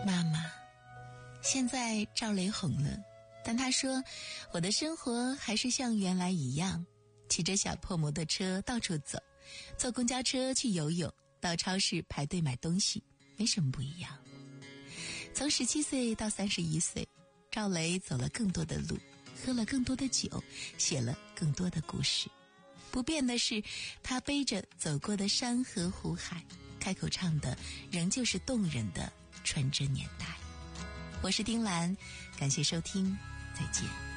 妈妈，现在赵雷红了，但他说我的生活还是像原来一样，骑着小破摩托车到处走，坐公交车去游泳，到超市排队买东西，没什么不一样。从17岁到31岁，赵雷走了更多的路，喝了更多的酒，写了更多的故事。不变的是，他背着走过的山河湖海，开口唱的仍旧是动人的纯真年代。我是丁兰，感谢收听，再见。